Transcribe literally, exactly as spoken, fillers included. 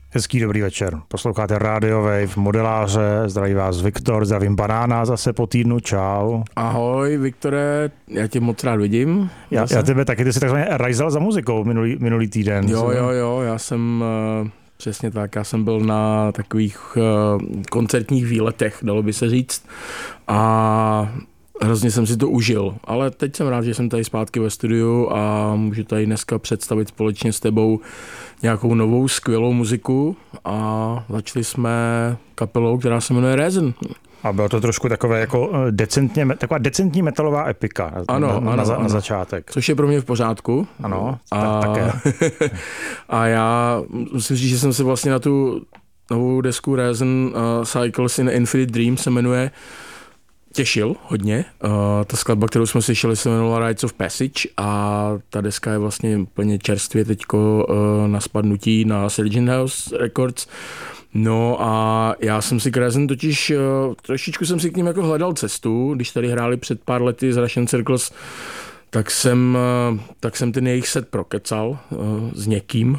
Hezký dobrý večer. Posloucháte Radio Wave, modeláře, zdraví vás Viktor, zdravím Banána zase po týdnu, čau. Ahoj Viktore, já tě moc rád vidím. Já, já tebe taky, ty jsi takzvaně rajzal za muzikou minulý, minulý týden. Jo, jo, jo, já jsem, uh, přesně tak, já jsem byl na takových uh, koncertních výletech, dalo by se říct, a hrozně jsem si to užil, ale teď jsem rád, že jsem tady zpátky ve studiu a můžu tady dneska představit společně s tebou nějakou novou skvělou muziku a začali jsme kapelou, která se jmenuje Reason. A bylo to trošku takové jako decentně, taková decentní metalová epika ano, na, ano, na, za, ano. na začátek. Což je pro mě v pořádku. Ano, a, také. A já musím říct, že jsem se vlastně na tu novou desku Reason uh, Cycles in Infinite Dream se jmenuje těšil hodně. Uh, ta skladba, kterou jsme slyšeli, se jmenovala Rites of Passage a ta deska je vlastně úplně čerstvě teďko uh, na spadnutí na Surgeon House Records. No a já jsem si k Reason totiž, uh, trošičku jsem si k ním jako hledal cestu, když tady hráli před pár lety z Russian Circles, tak jsem, uh, tak jsem ten jejich set prokecal uh, s někým